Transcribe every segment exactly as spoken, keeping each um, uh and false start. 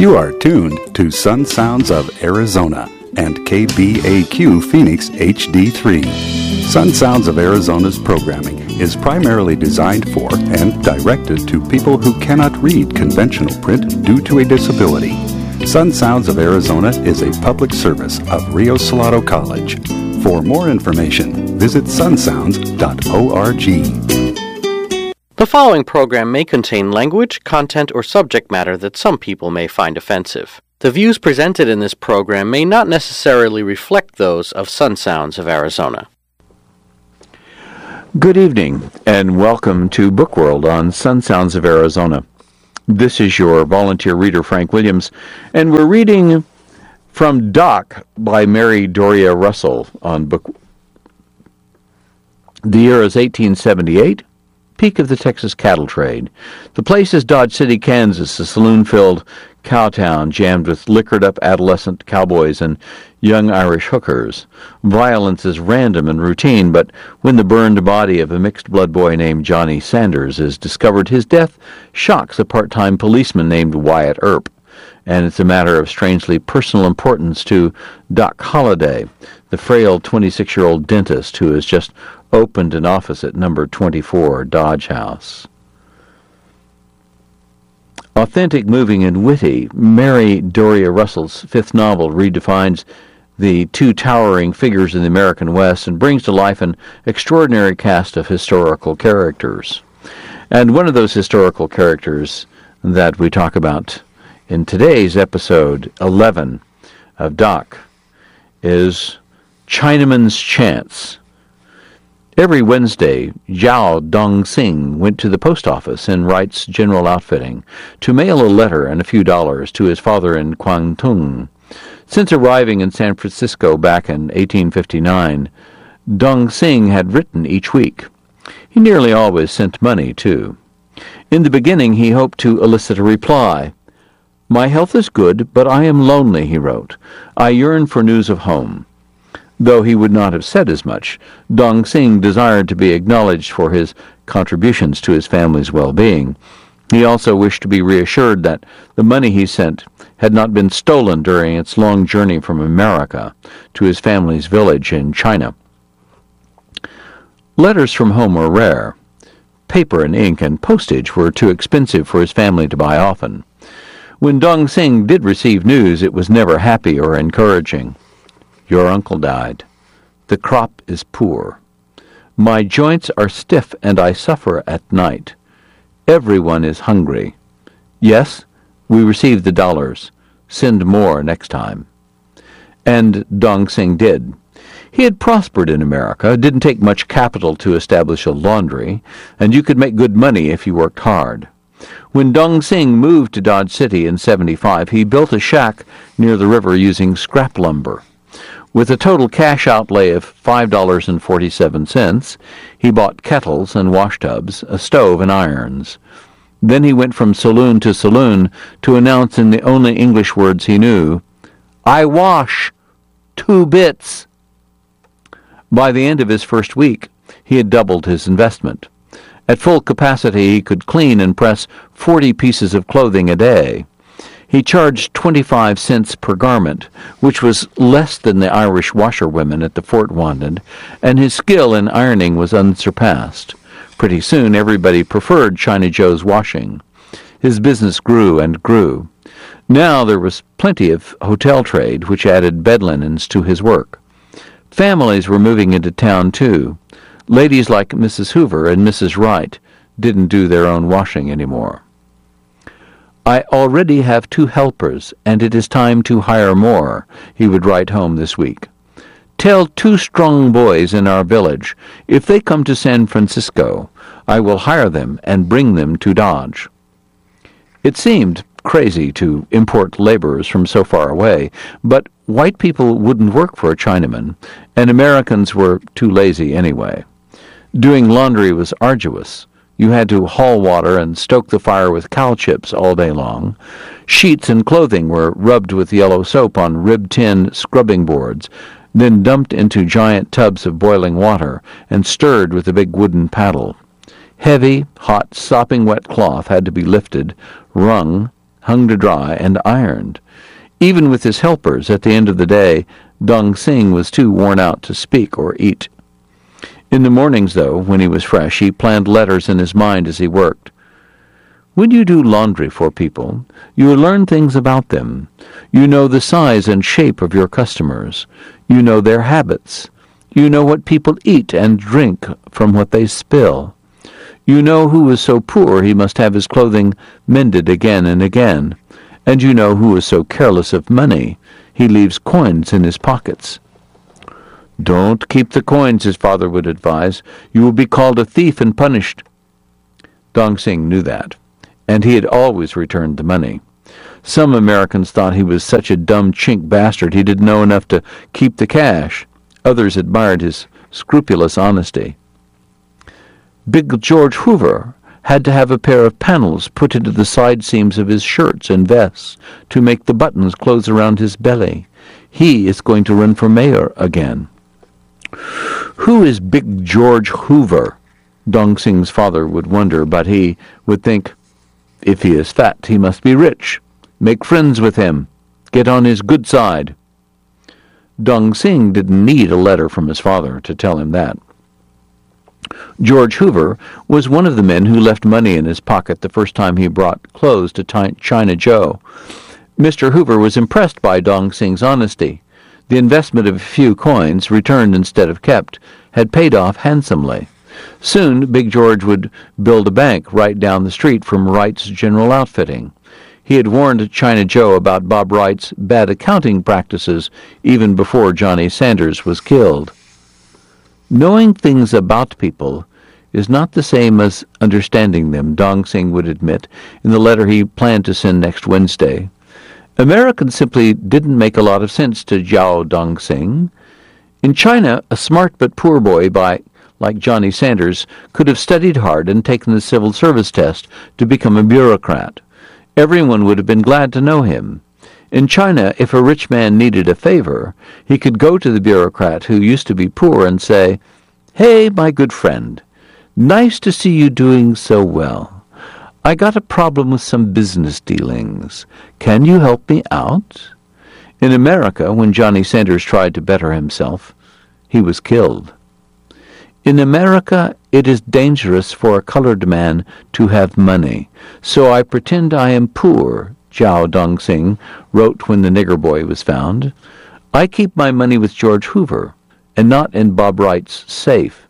You are tuned to Sun Sounds of Arizona and K B A Q Phoenix H D three. Sun Sounds of Arizona's programming is primarily designed for and directed to people who cannot read conventional print due to a disability. Sun Sounds of Arizona is a public service of Rio Salado College. For more information, visit sun sounds dot org. The following program may contain language, content, or subject matter that some people may find offensive. The views presented in this program may not necessarily reflect those of Sun Sounds of Arizona. Good evening, and welcome to Book World on Sun Sounds of Arizona. This is your volunteer reader, Frank Williams, and we're reading from Doc by Mary Doria Russell on Book. The year is eighteen seventy-eight. Peak of the Texas cattle trade. The place is Dodge City, Kansas, a saloon-filled cowtown jammed with liquored-up adolescent cowboys and young Irish hookers. Violence is random and routine, but when the burned body of a mixed-blood boy named Johnny Sanders is discovered, his death shocks a part-time policeman named Wyatt Earp, and it's a matter of strangely personal importance to Doc Holliday, the frail twenty-six-year-old dentist who has just opened an office at number twenty-four Dodge House. Authentic, moving, and witty, Mary Doria Russell's fifth novel redefines the two towering figures in the American West and brings to life an extraordinary cast of historical characters. And one of those historical characters that we talk about in today's episode eleven of Doc is Chinaman's Chance. Every Wednesday, Zhao Dong-Sing went to the post office in Wright's General Outfitting to mail a letter and a few dollars to his father in Kwangtung. Since arriving in San Francisco back in eighteen fifty-nine, Dong-Sing had written each week. He nearly always sent money, too. In the beginning, he hoped to elicit a reply. "My health is good, but I am lonely," he wrote. "I yearn for news of home." Though he would not have said as much, Dong-Sing desired to be acknowledged for his contributions to his family's well-being. He also wished to be reassured that the money he sent had not been stolen during its long journey from America to his family's village in China. Letters from home were rare. Paper and ink and postage were too expensive for his family to buy often. When Dong-Sing did receive news, it was never happy or encouraging. "Your uncle died. The crop is poor. My joints are stiff and I suffer at night. Everyone is hungry. Yes, we received the dollars. Send more next time." And Dong-Sing did. He had prospered in America. It didn't take much capital to establish a laundry, and you could make good money if you worked hard. When Dong-Sing moved to Dodge City in seventy-five, he built a shack near the river using scrap lumber. With a total cash outlay of five dollars and forty-seven cents, he bought kettles and washtubs, a stove, and irons. Then he went from saloon to saloon to announce in the only English words he knew, "I wash two bits." By the end of his first week, he had doubled his investment. At full capacity, he could clean and press forty pieces of clothing a day. He charged twenty-five cents per garment, which was less than the Irish washerwomen at the fort wanted, and his skill in ironing was unsurpassed. Pretty soon everybody preferred China Joe's washing. His business grew and grew. Now there was plenty of hotel trade, which added bed linens to his work. Families were moving into town, too. Ladies like Missus Hoover and Missus Wright didn't do their own washing anymore. "I already have two helpers, and it is time to hire more," he would write home this week. "Tell two strong boys in our village, if they come to San Francisco, I will hire them and bring them to Dodge." It seemed crazy to import laborers from so far away, but white people wouldn't work for a Chinaman, and Americans were too lazy anyway. Doing laundry was arduous. You had to haul water and stoke the fire with cow chips all day long. Sheets and clothing were rubbed with yellow soap on ribbed tin scrubbing boards, then dumped into giant tubs of boiling water and stirred with a big wooden paddle. Heavy, hot, sopping wet cloth had to be lifted, wrung, hung to dry, and ironed. Even with his helpers, at the end of the day, Dong Sing was too worn out to speak or eat. In the mornings, though, when he was fresh, he planned letters in his mind as he worked. When you do laundry for people, you learn things about them. You know the size and shape of your customers. You know their habits. You know what people eat and drink from what they spill. You know who is so poor he must have his clothing mended again and again. And you know who is so careless of money he leaves coins in his pockets. Don't keep the coins, his father would advise. You will be called a thief and punished. Dong Sing knew that, and he had always returned the money. Some Americans thought he was such a dumb chink bastard he didn't know enough to keep the cash. Others admired his scrupulous honesty. Big George Hoover had to have a pair of panels put into the side seams of his shirts and vests to make the buttons close around his belly. He is going to run for mayor again. Who is Big George Hoover? Dong Sing's father would wonder, but he would think, if he is fat, he must be rich. Make friends with him. Get on his good side. Dong Sing didn't need a letter from his father to tell him that. George Hoover was one of the men who left money in his pocket the first time he brought clothes to China Joe. Mister Hoover was impressed by Dong Sing's honesty. The investment of a few coins, returned instead of kept, had paid off handsomely. Soon, Big George would build a bank right down the street from Wright's General Outfitting. He had warned China Joe about Bob Wright's bad accounting practices even before Johnny Sanders was killed. Knowing things about people is not the same as understanding them, Dong Sing would admit in the letter he planned to send next Wednesday. Americans simply didn't make a lot of sense to Zhao Dong Sing. In China, a smart but poor boy by, like Johnny Sanders, could have studied hard and taken the civil service test to become a bureaucrat. Everyone would have been glad to know him. In China, if a rich man needed a favor, he could go to the bureaucrat who used to be poor and say, "Hey, my good friend, nice to see you doing so well. I got a problem with some business dealings. Can you help me out?" In America, when Johnny Sanders tried to better himself, he was killed. In America, it is dangerous for a colored man to have money, so I pretend I am poor, Zhao Dong Sing wrote when the nigger boy was found. I keep my money with George Hoover, and not in Bob Wright's safe.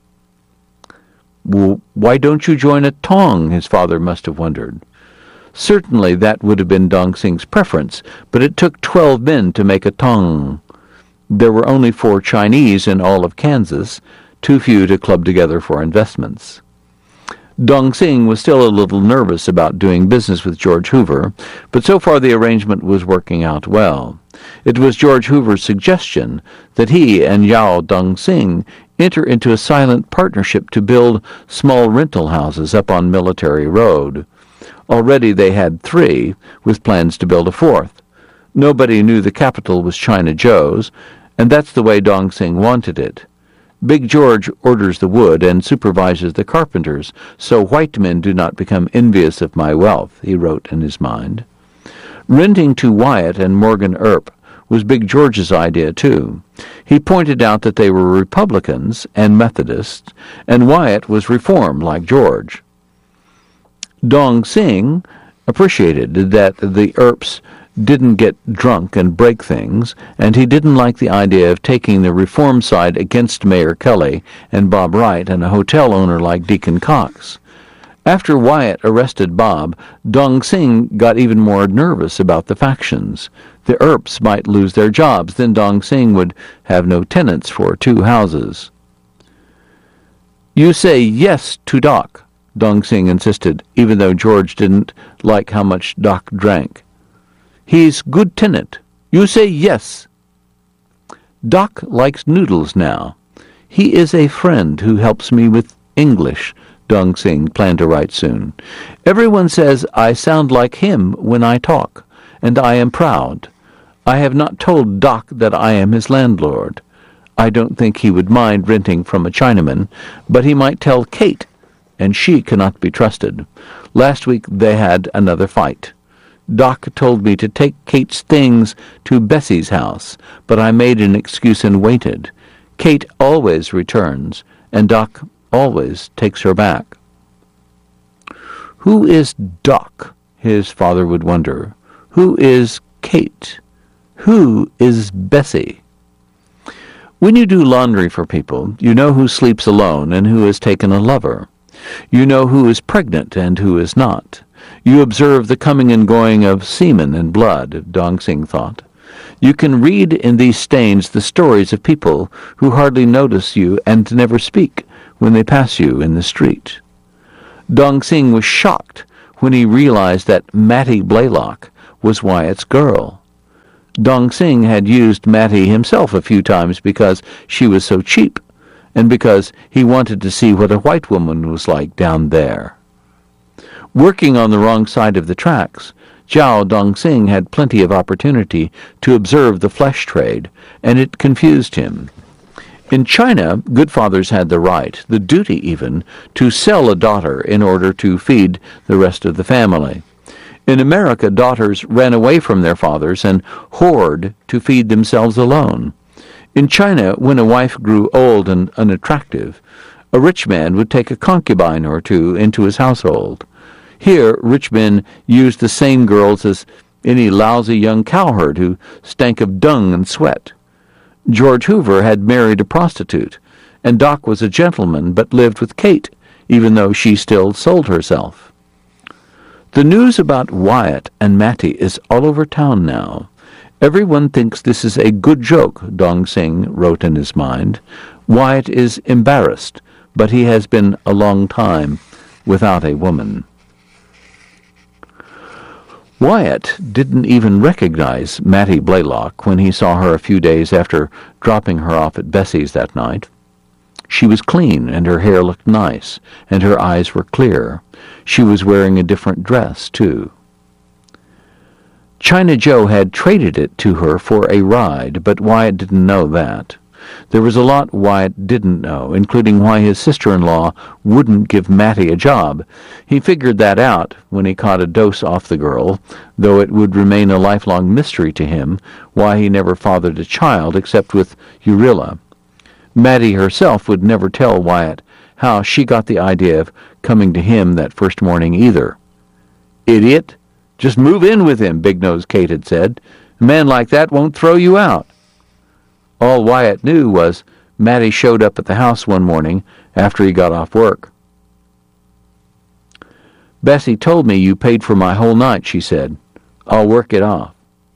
Well, why don't you join a tong? His father must have wondered. Certainly that would have been Dong Sing's preference, but it took twelve men to make a tong. There were only four Chinese in all of Kansas, too few to club together for investments. Dong Sing was still a little nervous about doing business with George Hoover, but so far the arrangement was working out well. It was George Hoover's suggestion that he and Zhao Dong Sing enter into a silent partnership to build small rental houses up on Military Road. Already they had three, with plans to build a fourth. Nobody knew the capital was China Joe's, and that's the way Dong Sing wanted it. Big George orders the wood and supervises the carpenters, so white men do not become envious of my wealth, he wrote in his mind. Renting to Wyatt and Morgan Earp was Big George's idea, too. He pointed out that they were Republicans and Methodists, and Wyatt was Reform like George. Dong Sing appreciated that the Earps didn't get drunk and break things, and he didn't like the idea of taking the Reform side against Mayor Kelly and Bob Wright and a hotel owner like Deacon Cox. After Wyatt arrested Bob, Dong Sing got even more nervous about the factions. The Earps might lose their jobs, then Dong Sing would have no tenants for two houses. "You say yes to Doc," Dong Sing insisted, even though George didn't like how much Doc drank. "He's good tenant. You say yes." "Doc likes noodles now. He is a friend who helps me with English," Dong Sing planned to write soon. "Everyone says I sound like him when I talk, and I am proud. I have not told Doc that I am his landlord. I don't think he would mind renting from a Chinaman, but he might tell Kate, and she cannot be trusted. Last week they had another fight. Doc told me to take Kate's things to Bessie's house, but I made an excuse and waited. Kate always returns, and Doc always takes her back." Who is Doc? His father would wonder. Who is Kate? Who is Bessie? When you do laundry for people, you know who sleeps alone and who has taken a lover. You know who is pregnant and who is not. You observe the coming and going of semen and blood, Dong Sing thought. You can read in these stains the stories of people who hardly notice you and never speak when they pass you in the street. Dong Sing was shocked when he realized that Mattie Blaylock was Wyatt's girl. Dong Sing had used Mattie himself a few times because she was so cheap, and because he wanted to see what a white woman was like down there. Working on the wrong side of the tracks, Zhao Dong Sing had plenty of opportunity to observe the flesh trade, and it confused him. In China, good fathers had the right, the duty even, to sell a daughter in order to feed the rest of the family. In America, daughters ran away from their fathers and whored to feed themselves alone. In China, when a wife grew old and unattractive, a rich man would take a concubine or two into his household. Here, rich men used the same girls as any lousy young cowherd who stank of dung and sweat. George Hoover had married a prostitute, and Doc was a gentleman but lived with Kate, even though she still sold herself. The news about Wyatt and Mattie is all over town now. Everyone thinks this is a good joke, Dong Sing wrote in his mind. Wyatt is embarrassed, but he has been a long time without a woman. Wyatt didn't even recognize Mattie Blaylock when he saw her a few days after dropping her off at Bessie's that night. She was clean, and her hair looked nice, and her eyes were clear. She was wearing a different dress, too. China Joe had traded it to her for a ride, but Wyatt didn't know that. There was a lot Wyatt didn't know, including why his sister-in-law wouldn't give Mattie a job. He figured that out when he caught a dose off the girl, though it would remain a lifelong mystery to him why he never fathered a child except with Urilla. Mattie herself would never tell Wyatt how she got the idea of coming to him that first morning either. "Idiot! Just move in with him," Big-Nose Kate had said. "A man like that won't throw you out." All Wyatt knew was Mattie showed up at the house one morning after he got off work. "Bessie told me you paid for my whole night," she said. "I'll work it off."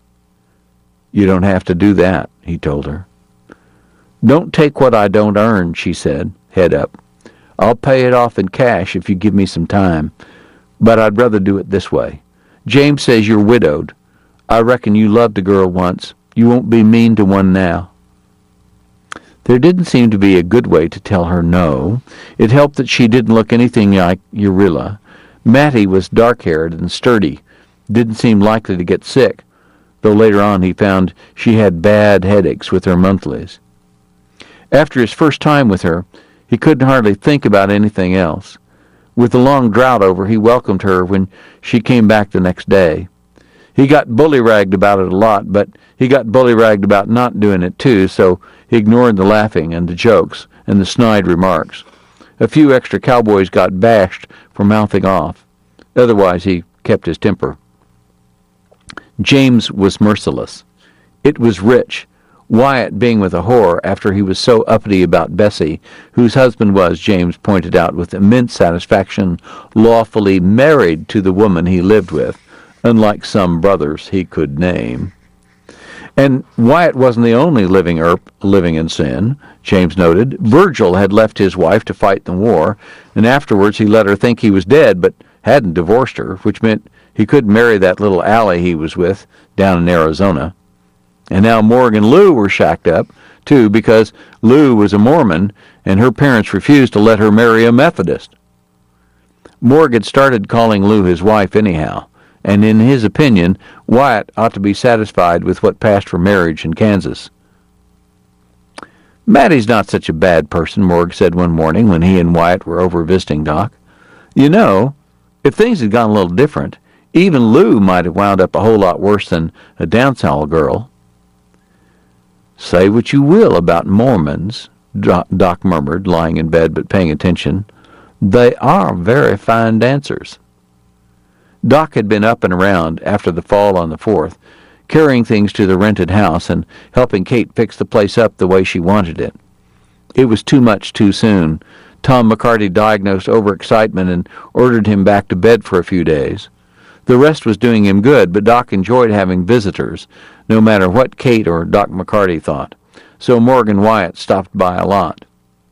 "You don't have to do that," he told her. "Don't take what I don't earn," she said, head up. "I'll pay it off in cash if you give me some time, but I'd rather do it this way. James says you're widowed. I reckon you loved a girl once. You won't be mean to one now." There didn't seem to be a good way to tell her no. It helped that she didn't look anything like Urilla. Mattie was dark-haired and sturdy, didn't seem likely to get sick, though later on he found she had bad headaches with her monthlies. After his first time with her, he couldn't hardly think about anything else. With the long drought over, he welcomed her when she came back the next day. He got bully-ragged about it a lot, but he got bully-ragged about not doing it too, so he ignored the laughing and the jokes and the snide remarks. A few extra cowboys got bashed for mouthing off. Otherwise, he kept his temper. James was merciless. It was rich, Wyatt being with a whore after he was so uppity about Bessie, whose husband was, James pointed out with immense satisfaction, lawfully married to the woman he lived with, unlike some brothers he could name. And Wyatt wasn't the only living erp living in sin, James noted. Virgil had left his wife to fight the war, and afterwards he let her think he was dead, but hadn't divorced her, which meant he couldn't marry that little Allie he was with down in Arizona. And now Morg and Lou were shacked up, too, because Lou was a Mormon, and her parents refused to let her marry a Methodist. Morg had started calling Lou his wife anyhow, and in his opinion, Wyatt ought to be satisfied with what passed for marriage in Kansas. "Mattie's not such a bad person," Morg said one morning when he and Wyatt were over visiting Doc. "You know, if things had gone a little different, Even Lou might have wound up a whole lot worse than a dance hall girl. Say what you will about Mormons, Doc murmured, lying in bed but paying attention. They are very fine dancers. Doc had been up and around after the fall on the fourth, carrying things to the rented house and helping Kate fix the place up the way she wanted it. It was too much too soon. Tom McCarty diagnosed overexcitement and ordered him back to bed for a few days. The rest was doing him good, but Doc enjoyed having visitors, no matter what Kate or Doc McCarty thought. So Morgan Wyatt stopped by a lot.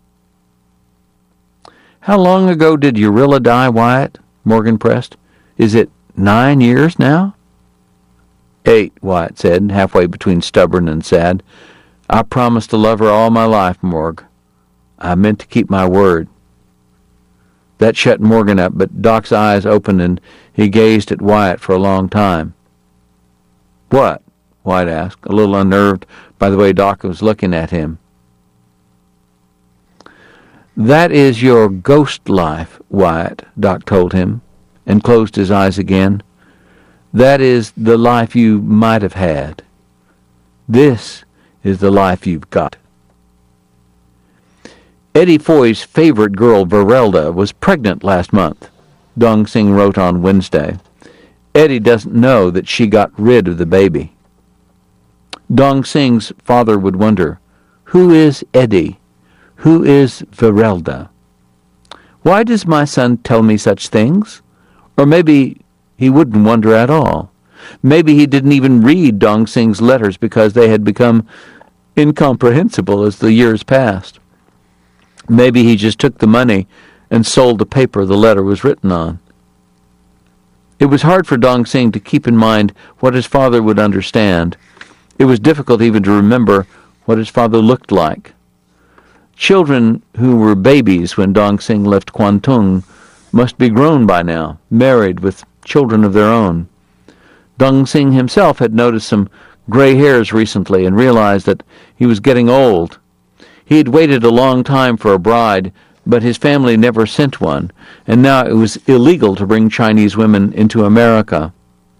How long ago did Urilla die, Wyatt? Morgan pressed. Is it nine years now? Eight, Wyatt said, halfway between stubborn and sad. I promised to love her all my life, Morg. I meant to keep my word. That shut Morgan up, but Doc's eyes opened and he gazed at Wyatt for a long time. What? Wyatt asked, a little unnerved by the way Doc was looking at him. That is your ghost life, Wyatt, Doc told him, and closed his eyes again. That is the life you might have had. This is the life you've got. Eddie Foy's favorite girl, Verelda, was pregnant last month, Dong Sing wrote on Wednesday. Eddie doesn't know that she got rid of the baby. Dong Sing's father would wonder, who is Eddie? Who is Verelda? Why does my son tell me such things? Or maybe he wouldn't wonder at all. Maybe he didn't even read Dong Sing's letters because they had become incomprehensible as the years passed. Maybe he just took the money and sold the paper the letter was written on. It was hard for Dong Sing to keep in mind what his father would understand. It was difficult even to remember what his father looked like. Children who were babies when Dong Sing left Kwantung must be grown by now, married with children of their own. Dong Sing himself had noticed some gray hairs recently and realized that he was getting old. He had waited a long time for a bride, but his family never sent one, and now it was illegal to bring Chinese women into America.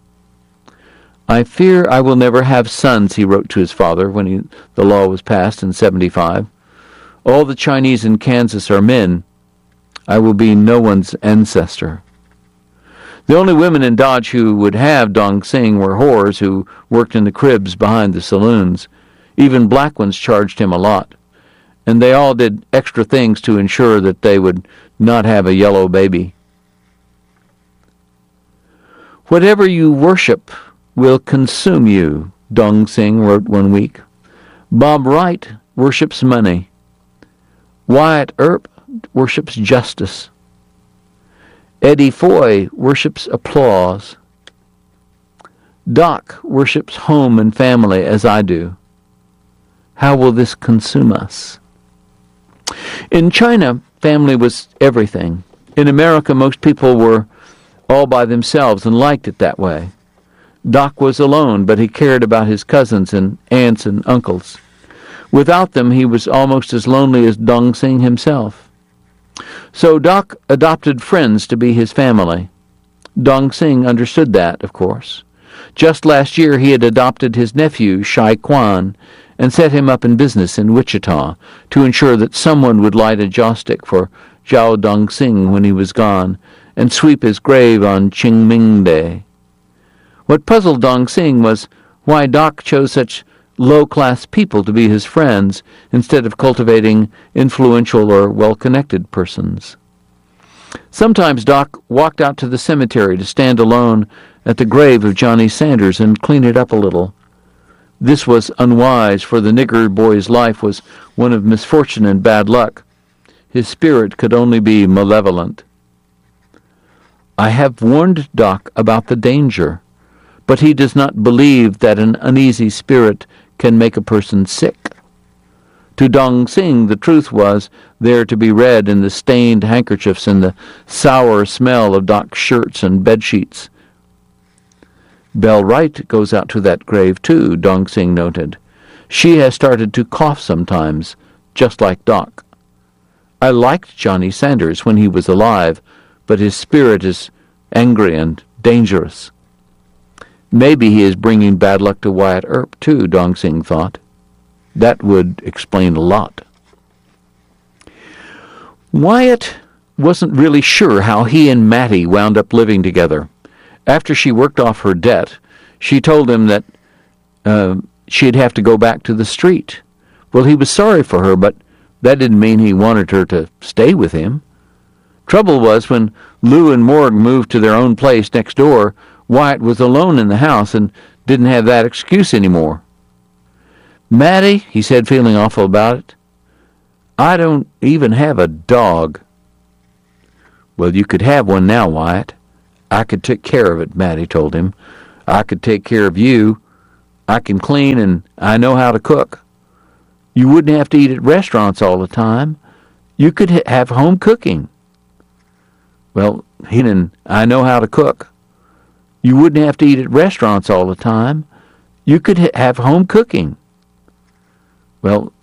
I fear I will never have sons, he wrote to his father when he, the law was passed in seventy-five. All the Chinese in Kansas are men. I will be no one's ancestor. The only women in Dodge who would have Dong Sing were whores who worked in the cribs behind the saloons. Even black ones charged him a lot, and they all did extra things to ensure that they would not have a yellow baby. Whatever you worship will consume you, Dong Sing wrote one week. Bob Wright worships money. Wyatt Earp worships justice. Eddie Foy worships applause. Doc worships home and family as I do. How will this consume us? In China, family was everything. In America, most people were all by themselves and liked it that way. Doc was alone, but he cared about his cousins and aunts and uncles. Without them, he was almost as lonely as Dong Sing himself. So Doc adopted friends to be his family. Dong Sing understood that, of course. Just last year, he had adopted his nephew, Shai Kwan, and set him up in business in Wichita to ensure that someone would light a joss stick for Zhao Dong Sing when he was gone and sweep his grave on Qingming Day. What puzzled Dong Sing was why Doc chose such low-class people to be his friends instead of cultivating influential or well-connected persons. Sometimes Doc walked out to the cemetery to stand alone at the grave of Johnny Sanders and clean it up a little. This was unwise, for the nigger boy's life was one of misfortune and bad luck. His spirit could only be malevolent. I have warned Doc about the danger, but he does not believe that an uneasy spirit can make a person sick. To Dong Sing, the truth was there to be read in the stained handkerchiefs and the sour smell of Doc's shirts and bedsheets. Belle Wright goes out to that grave too, Dong Sing noted. She has started to cough sometimes, just like Doc. I liked Johnny Sanders when he was alive, but his spirit is angry and dangerous. Maybe he is bringing bad luck to Wyatt Earp, too, Dong Sing thought. That would explain a lot. Wyatt wasn't really sure how he and Mattie wound up living together. After she worked off her debt, she told him that uh, she'd have to go back to the street. Well, he was sorry for her, but that didn't mean he wanted her to stay with him. Trouble was, when Lou and Morg moved to their own place next door, Wyatt was alone in the house and didn't have that excuse anymore. "Mattie," he said, feeling awful about it, "I don't even have a dog." "Well, you could have one now, Wyatt. I could take care of it," Mattie told him. "I could take care of you. I can clean and I know how to cook. You wouldn't have to eat at restaurants all the time. You could ha- have home cooking." Well, he didn't, "I know how to cook. You wouldn't have to eat at restaurants all the time. You could ha- have home cooking." Well,